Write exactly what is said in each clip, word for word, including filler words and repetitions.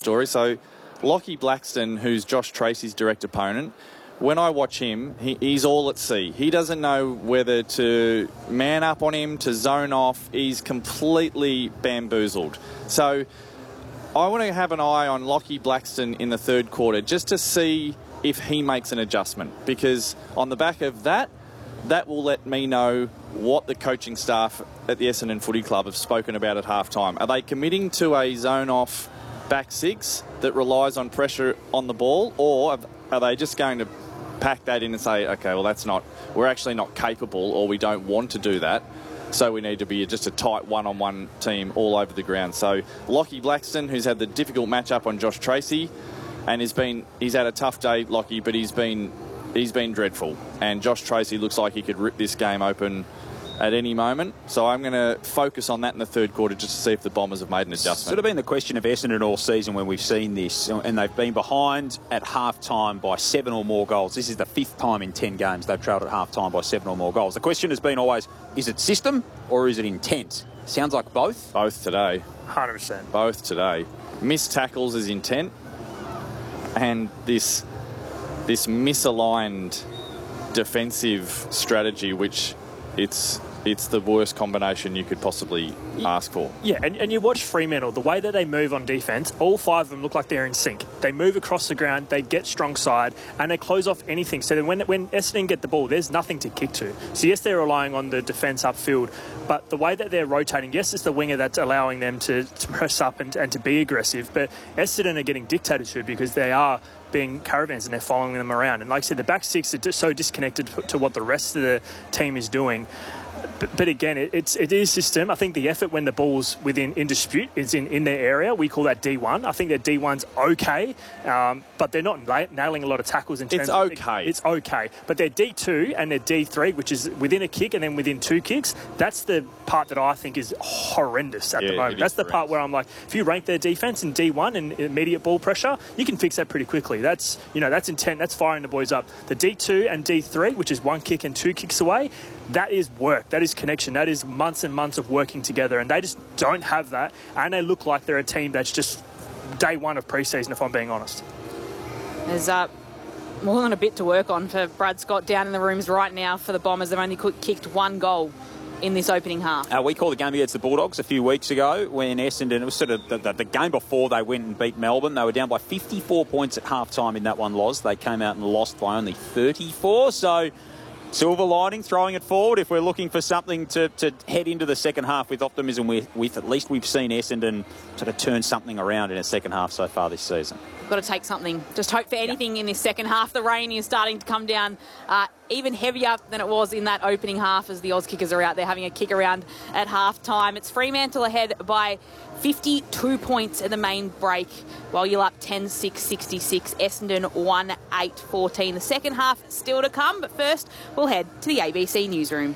story. So Lockie Blackston, who's Josh Tracy's direct opponent, when I watch him, he, he's all at sea. He doesn't know whether to man up on him, to zone off. He's completely bamboozled. So I want to have an eye on Lockie Blackston in the third quarter just to see if he makes an adjustment, because on the back of that, that will let me know what the coaching staff at the Essendon Footy Club have spoken about at halftime. Are they committing to a zone-off back six that relies on pressure on the ball, or are they just going to pack that in and say, okay, well, that's not, we're actually not capable, or we don't want to do that, so we need to be just a tight one-on-one team all over the ground. So Lockie Blackston, who's had the difficult matchup on Josh Tracy, and he's been he's had a tough day, Lockie, but he's been he's been dreadful. And Josh Tracy looks like he could rip this game open at any moment. So I'm going to focus on that in the third quarter just to see if the Bombers have made an adjustment. Sort of been the question of Essendon all season when we've seen this, and they've been behind at half-time by seven or more goals. This is the fifth time in ten games they've trailed at half-time by seven or more goals. The question has been always, is it system or is it intent? Sounds like both. Both today. one hundred percent. Both today. Missed tackles is intent, and this this misaligned defensive strategy, which it's it's the worst combination you could possibly ask for. Yeah, and, and you watch Fremantle, the way that they move on defence, all five of them look like they're in sync. They move across the ground, they get strong side, and they close off anything. So then when, when Essendon get the ball, there's nothing to kick to. So yes, they're relying on the defence upfield, but the way that they're rotating, yes, it's the winger that's allowing them to, to press up and, and to be aggressive, but Essendon are getting dictated to because they are being caravans and they're following them around. And like I said, the back six are so disconnected to what the rest of the team is doing. But, but again, it, it's it is system. I think the effort when the ball's within in dispute is in, in their area. We call that D one. I think that D one's okay, um, but they're not na- nailing a lot of tackles in terms it's of... okay. It's okay. But they're D two and they're D three, which is within a kick and then within two kicks. That's the part that I think is horrendous at yeah, the moment. That's the part where I'm like, if you rank their defence in D one and immediate ball pressure, you can fix that pretty quickly. That's, you know, that's intent. That's firing the boys up. The D two and D three, which is one kick and two kicks away, that is work. That is connection. That is months and months of working together. And they just don't have that. And they look like they're a team that's just day one of pre-season, if I'm being honest. There's uh, more than a bit to work on for Brad Scott down in the rooms right now for the Bombers. They've only kicked one goal in this opening half. Uh, we called the game against the Bulldogs a few weeks ago when Essendon, it was sort of the, the, the game before they went and beat Melbourne. They were down by fifty-four points at half-time in that one loss. They came out and lost by only thirty-four. So silver lining, throwing it forward. If we're looking for something to, to head into the second half with optimism with, with, at least we've seen Essendon sort of turn something around in a second half so far this season. Got to take something. Just hope for anything yeah. in this second half. The rain is starting to come down uh, even heavier than it was in that opening half as the Oz kickers are out there having a kick around at half time. It's Fremantle ahead by fifty-two points at the main break, while you're up ten six sixty-six. Essendon one eight fourteen. The second half still to come, but first we'll head to the A B C newsroom.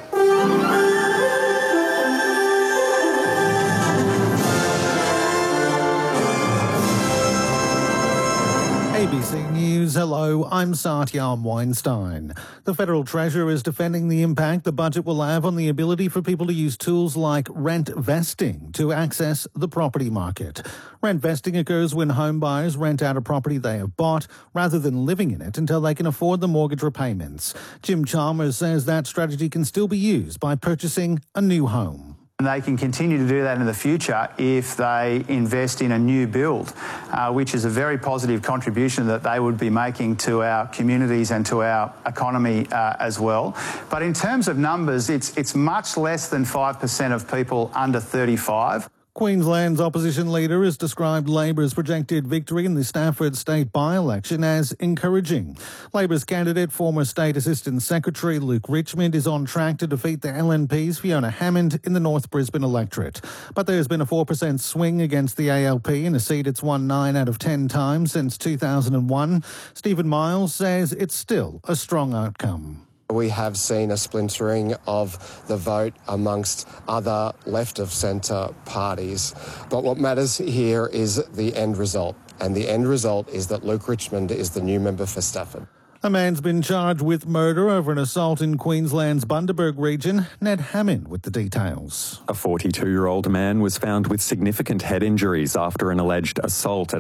A B C News, hello, I'm Satyam Weinstein. The Federal Treasurer is defending the impact the budget will have on the ability for people to use tools like rent vesting to access the property market. Rent vesting occurs when home buyers rent out a property they have bought rather than living in it until they can afford the mortgage repayments. Jim Chalmers says that strategy can still be used by purchasing a new home. And they can continue to do that in the future if they invest in a new build, uh, which is a very positive contribution that they would be making to our communities and to our economy uh, as well. But in terms of numbers, it's, it's much less than five percent of people under thirty-five. Queensland's opposition leader has described Labor's projected victory in the Stafford state by-election as encouraging. Labor's candidate, former State Assistant Secretary Luke Richmond, is on track to defeat the L N P's Fiona Hammond in the North Brisbane electorate. But there's been a four percent swing against the A L P in a seat it's won nine out of ten times since two thousand one. Stephen Miles says it's still a strong outcome. We have seen a splintering of the vote amongst other left-of-centre parties. But what matters here is the end result. And the end result is that Luke Richmond is the new member for Stafford. A man's been charged with murder over an assault in Queensland's Bundaberg region. Ned Hammond with the details. A forty-two-year-old man was found with significant head injuries after an alleged assault at